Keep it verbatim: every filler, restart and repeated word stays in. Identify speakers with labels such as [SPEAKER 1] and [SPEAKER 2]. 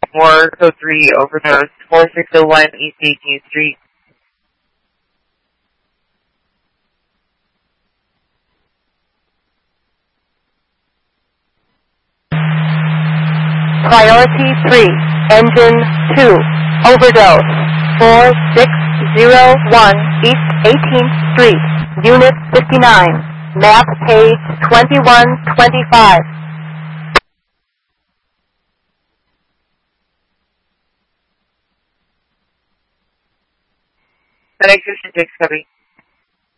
[SPEAKER 1] four, code three, overdose, four six zero one East eighteenth Street.
[SPEAKER 2] Priority three, engine two, overdose, four six zero one East eighteenth Street, Unit fifty-nine, map page twenty-one twenty-five.
[SPEAKER 1] FedEx six six, copy.